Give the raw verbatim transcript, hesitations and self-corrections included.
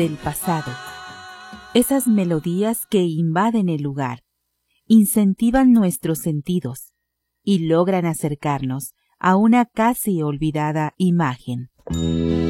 del pasado. Esas melodías que invaden el lugar, incentivan nuestros sentidos y logran acercarnos a una casi olvidada imagen.